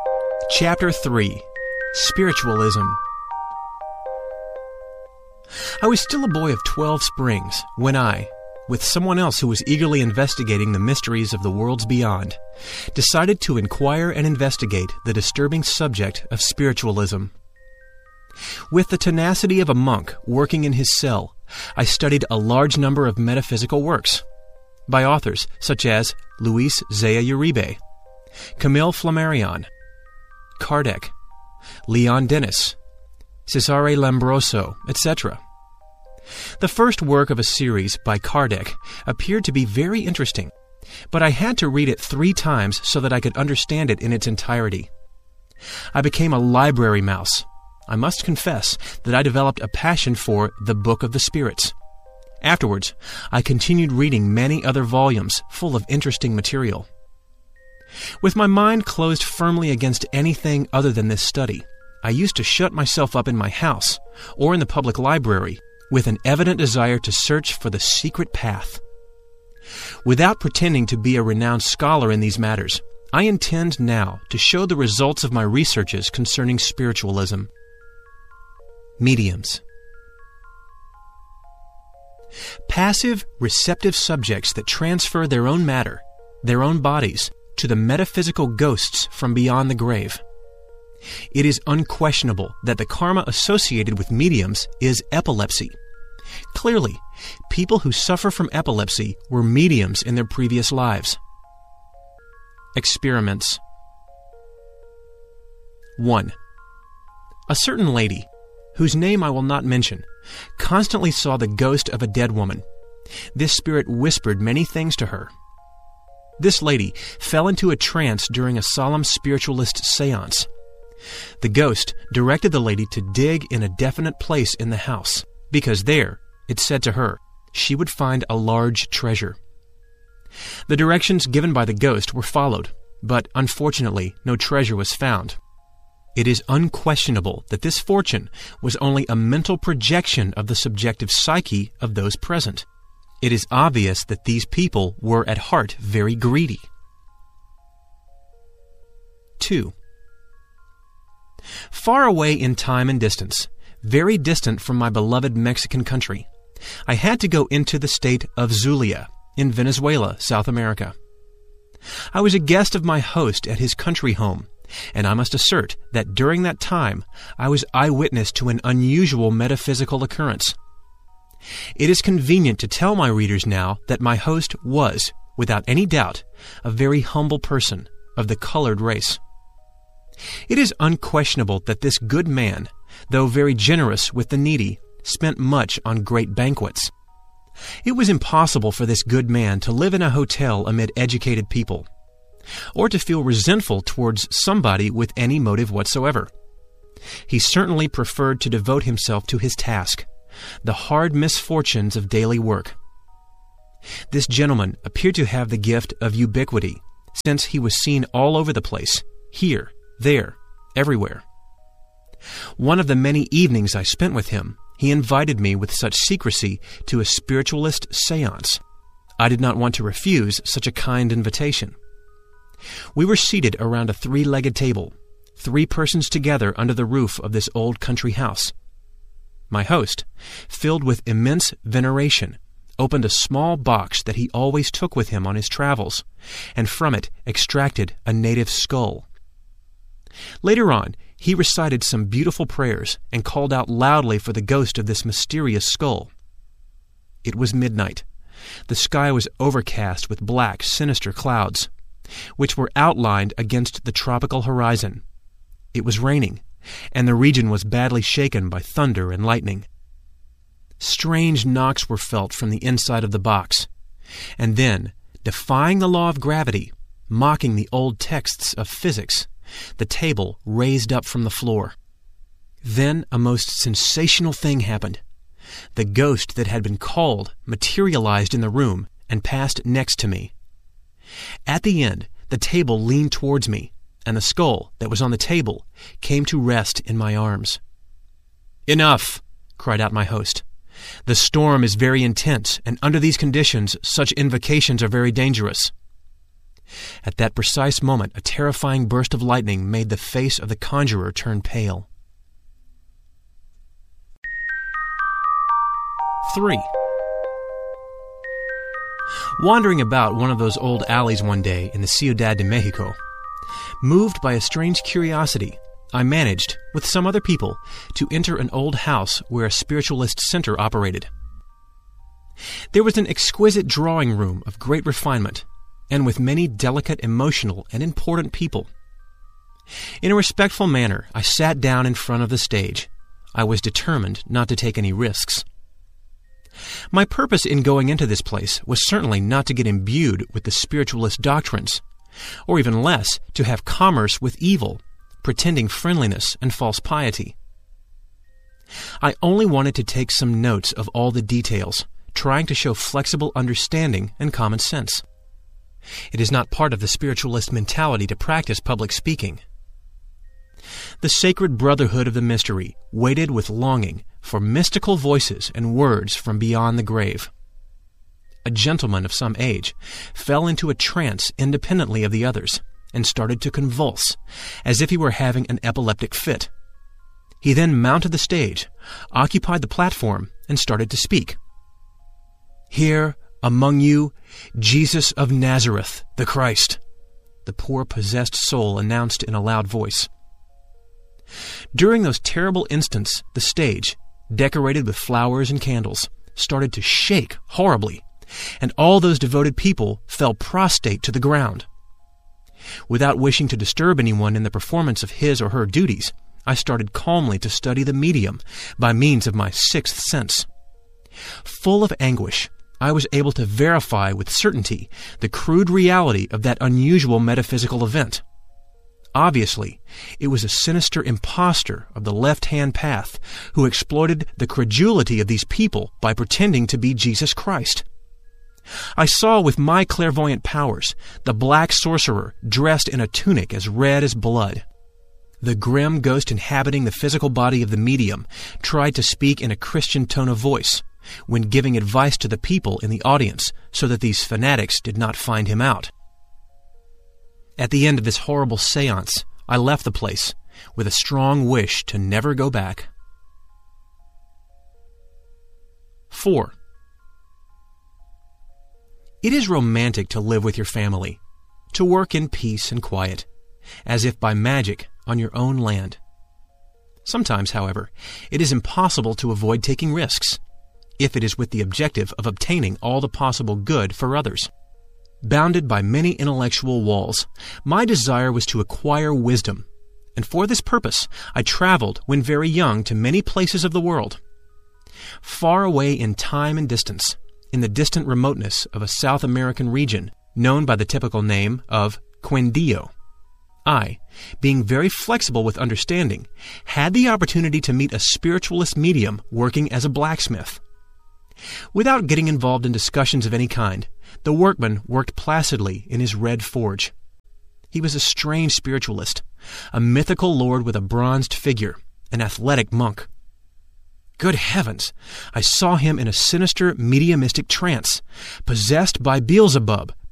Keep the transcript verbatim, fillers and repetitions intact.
Chapter three. Spiritualism. I was still a boy of twelve springs when I, with someone else who was eagerly investigating the mysteries of the worlds beyond, decided to inquire and investigate the disturbing subject of spiritualism. With the tenacity of a monk working in his cell, I studied a large number of metaphysical works by authors such as Luis Zea Uribe, Camille Flammarion, Kardec, Leon Denis, Cesare Lombroso, et cetera. The first work of a series by Kardec appeared to be very interesting, but I had to read it three times so that I could understand it in its entirety. I became a library mouse. I must confess that I developed a passion for the Book of the Spirits. Afterwards, I continued reading many other volumes full of interesting material. With my mind closed firmly against anything other than this study, I used to shut myself up in my house or in the public library with an evident desire to search for the secret path. Without pretending to be a renowned scholar in these matters, I intend now to show the results of my researches concerning spiritualism. Mediums. Passive, receptive subjects that transfer their own matter, their own bodies, to the metaphysical ghosts from beyond the grave. It is unquestionable that the karma associated with mediums is epilepsy. Clearly, people who suffer from epilepsy were mediums in their previous lives. Experiments. one. A certain lady, whose name I will not mention, constantly saw the ghost of a dead woman. This spirit whispered many things to her. This lady fell into a trance during a solemn spiritualist seance. The ghost directed the lady to dig in a definite place in the house, because there, it said to her, she would find a large treasure. The directions given by the ghost were followed, but unfortunately no treasure was found. It is unquestionable that this fortune was only a mental projection of the subjective psyche of those present. It is obvious that these people were at heart very greedy. two. Far away in time and distance, very distant from my beloved Mexican country, I had to go into the state of Zulia in Venezuela, South America. I was a guest of my host at his country home, and I must assert that during that time I was eyewitness to an unusual metaphysical occurrence. It is convenient to tell my readers now that my host was, without any doubt, a very humble person of the colored race. It is unquestionable that this good man, though very generous with the needy, spent much on great banquets. It was impossible for this good man to live in a hotel amid educated people, or to feel resentful towards somebody with any motive whatsoever. He certainly preferred to devote himself to his task, the hard misfortunes of daily work. This gentleman appeared to have the gift of ubiquity, since he was seen all over the place, here, there, everywhere. One of the many evenings I spent with him, he invited me with such secrecy to a spiritualist seance. I did not want to refuse such a kind invitation. We were seated around a three-legged table, three persons together under the roof of this old country house. My host, filled with immense veneration, opened a small box that he always took with him on his travels, and from it extracted a native skull. Later on, he recited some beautiful prayers and called out loudly for the ghost of this mysterious skull. It was midnight. The sky was overcast with black, sinister clouds, which were outlined against the tropical horizon. It was raining, and the region was badly shaken by thunder and lightning. Strange knocks were felt from the inside of the box, and then, defying the law of gravity, mocking the old texts of physics, the table raised up from the floor. Then a most sensational thing happened. The ghost that had been called materialized in the room and passed next to me. At the end, the table leaned towards me, and the skull that was on the table came to rest in my arms. "Enough!" cried out my host. "The storm is very intense, and under these conditions such invocations are very dangerous." At that precise moment, a terrifying burst of lightning made the face of the conjurer turn pale. Three. Wandering about one of those old alleys one day in the Ciudad de Mexico, moved by a strange curiosity, I managed, with some other people, to enter an old house where a spiritualist center operated. There was an exquisite drawing room of great refinement, and with many delicate, emotional, and important people. In a respectful manner, I sat down in front of the stage. I was determined not to take any risks. My purpose in going into this place was certainly not to get imbued with the spiritualist doctrines, or even less, to have commerce with evil, pretending friendliness and false piety. I only wanted to take some notes of all the details, trying to show flexible understanding and common sense. It is not part of the spiritualist mentality to practice public speaking. The sacred brotherhood of the mystery waited with longing for mystical voices and words from beyond the grave. A gentleman of some age fell into a trance independently of the others and started to convulse, as if he were having an epileptic fit. He then mounted the stage, occupied the platform, and started to speak. "Here among you, Jesus of Nazareth, the Christ," the poor possessed soul announced in a loud voice. During those terrible instants, the stage, decorated with flowers and candles, started to shake horribly, and all those devoted people fell prostrate to the ground. Without wishing to disturb anyone in the performance of his or her duties, I started calmly to study the medium by means of my sixth sense. Full of anguish, I was able to verify with certainty the crude reality of that unusual metaphysical event. Obviously, it was a sinister impostor of the left-hand path who exploited the credulity of these people by pretending to be Jesus Christ. I saw with my clairvoyant powers the black sorcerer dressed in a tunic as red as blood. The grim ghost inhabiting the physical body of the medium tried to speak in a Christian tone of voice when giving advice to the people in the audience so that these fanatics did not find him out. At the end of this horrible seance, I left the place with a strong wish to never go back. Four. It is romantic to live with your family, to work in peace and quiet, as if by magic on your own land. Sometimes, however, it is impossible to avoid taking risks, if it is with the objective of obtaining all the possible good for others. Bounded by many intellectual walls, my desire was to acquire wisdom, and for this purpose I traveled when very young to many places of the world. Far away in time and distance, in the distant remoteness of a South American region known by the typical name of Quindío, I, being very flexible with understanding, had the opportunity to meet a spiritualist medium working as a blacksmith. Without getting involved in discussions of any kind, the workman worked placidly in his red forge. He was a strange spiritualist, a mythical lord with a bronzed figure, an athletic monk. Good heavens! I saw him in a sinister mediumistic trance, possessed by Beelzebub,